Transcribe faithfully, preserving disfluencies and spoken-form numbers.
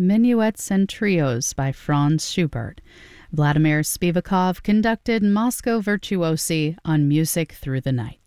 Minuets and Trios by Franz Schubert. Vladimir Spivakov conducted Moscow Virtuosi on Music Through the Night.